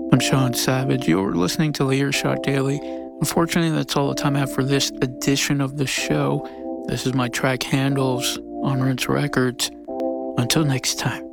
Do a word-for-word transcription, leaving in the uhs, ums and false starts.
I'm Sean Savage. You're listening to the Earshot Daily. Unfortunately, that's all the time I have for this edition of the show. This is my track handles on Rinse Records. Until next time.